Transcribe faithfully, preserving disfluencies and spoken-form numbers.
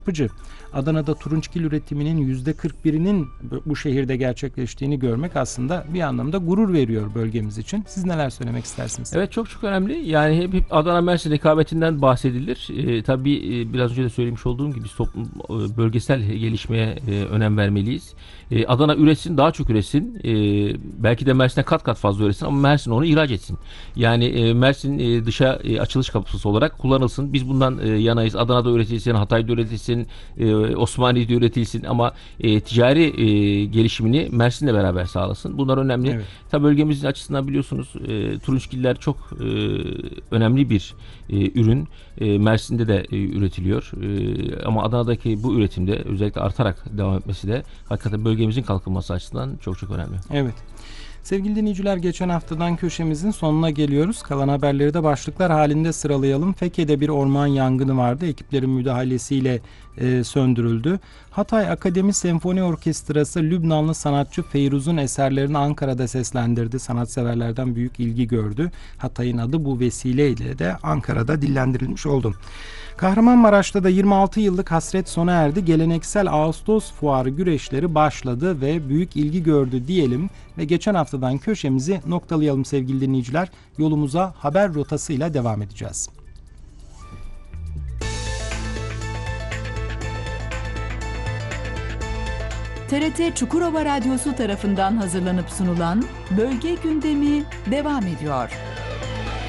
Yapıcı. Adana'da turunçgil üretiminin yüzde kırk birinin bu şehirde gerçekleştiğini görmek aslında bir anlamda gurur veriyor bölgemiz için. Siz neler söylemek istersiniz? Evet, çok çok önemli. Yani hep, hep Adana Mersin rekabetinden bahsedilir. E, tabii e, biraz önce de söylemiş olduğum gibi biz toplum e, bölgesel gelişmeye e, önem vermeliyiz. E, Adana üretsin, daha çok üretsin. E, belki de Mersin'e kat kat fazla üretsin ama Mersin onu ihraç etsin. Yani e, Mersin e, dışa e, açılış kapısı olarak kullanılsın. Biz bundan e, yanayız. Adana'da üretilsin, Hatay'da üretilsin, e, Osmaniye'de üretilsin ama e, ticari e, gelişimini Mersin'le beraber sağlasın. Bunlar önemli. Evet. Tabii bölgemizin açısından biliyorsunuz e, turunçgiller çok e, önemli bir e, ürün. E, Mersin'de de e, üretiliyor. E, ama Adana'daki bu üretimde özellikle artarak devam etmesi de hakikaten bölgemizin kalkınması açısından çok çok önemli. Evet. Sevgili dinleyiciler, geçen haftadan köşemizin sonuna geliyoruz. Kalan haberleri de başlıklar halinde sıralayalım. Fethiye'de bir orman yangını vardı. Ekiplerin müdahalesiyle e, söndürüldü. Hatay Akademi Senfoni Orkestrası Lübnanlı sanatçı Feyruz'un eserlerini Ankara'da seslendirdi. Sanatseverlerden büyük ilgi gördü. Hatay'ın adı bu vesileyle de Ankara'da dillendirilmiş oldu. Kahramanmaraş'ta da yirmi altı yıllık hasret sona erdi. Geleneksel Ağustos fuarı güreşleri başladı ve büyük ilgi gördü diyelim ve geçen haftadan köşemizi noktalayalım sevgili dinleyiciler. Yolumuza haber rotasıyla devam edeceğiz. T R T Çukurova Radyosu tarafından hazırlanıp sunulan Bölge Gündemi devam ediyor.